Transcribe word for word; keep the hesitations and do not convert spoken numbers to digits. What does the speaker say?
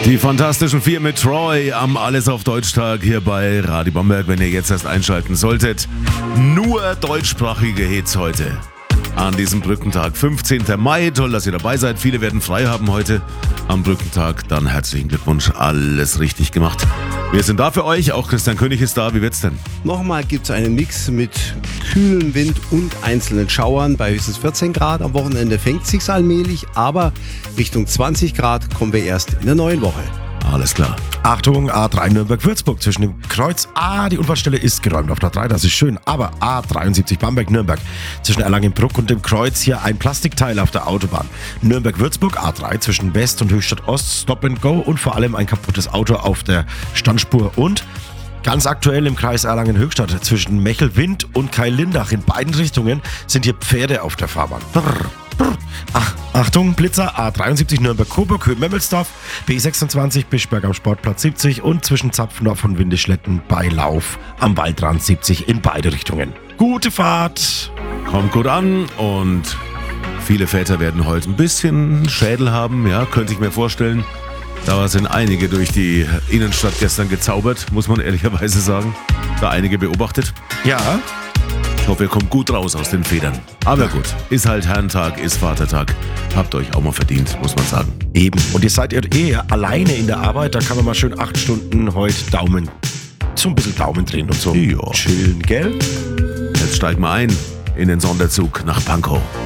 Die Fantastischen Vier mit Troy am Alles auf Deutsch-Tag hier bei Radio Bamberg, wenn ihr jetzt erst einschalten solltet. Nur deutschsprachige Hits heute an diesem Brückentag. fünfzehnten Mai, toll, dass ihr dabei seid. Viele werden frei haben heute am Brückentag. Dann herzlichen Glückwunsch, alles richtig gemacht. Wir sind da für euch, auch Christian König ist da. Wie wird's denn? Nochmal gibt es einen Mix mit kühlem Wind und einzelnen Schauern bei höchstens vierzehn Grad. Am Wochenende fängt sich's allmählich, aber Richtung zwanzig Grad kommen wir erst in der neuen Woche. Alles klar. Achtung, A drei Nürnberg-Würzburg zwischen dem Kreuz. Ah, die Unfallstelle ist geräumt auf der drei, das ist schön. Aber A dreiundsiebzig Bamberg-Nürnberg zwischen Erlangen-Bruck und dem Kreuz hier ein Plastikteil auf der Autobahn. Nürnberg-Würzburg A drei zwischen West und Höchstadt Ost, Stop and Go und vor allem ein kaputtes Auto auf der Standspur. Und ganz aktuell im Kreis Erlangen-Höchstadt zwischen Mechel-Wind und Keil-Lindach in beiden Richtungen sind hier Pferde auf der Fahrbahn. Brrr. Ach, Achtung, Blitzer A dreiundsiebzig Nürnberg-Coburg, Höhe-Memmelsdorf, B sechsundzwanzig Bischberg am Sportplatz siebzig und zwischen Zapfendorf und Windischletten bei Lauf am Waldrand siebzig in beide Richtungen. Gute Fahrt! Kommt gut an und viele Väter werden heute ein bisschen Schädel haben, ja, könnte ich mir vorstellen. Da sind einige durch die Innenstadt gestern gezaubert, muss man ehrlicherweise sagen. Da einige beobachtet. Ja. Ich hoffe, ihr kommt gut raus aus den Federn. Aber gut, ist halt Herrentag, ist Vatertag. Habt euch auch mal verdient, muss man sagen. Eben. Und ihr seid ja eh alleine in der Arbeit, da kann man mal schön acht Stunden heute Daumen, so ein bisschen Daumen drehen und so Ja. chillen, gell? Jetzt steigen wir ein in den Sonderzug nach Pankow.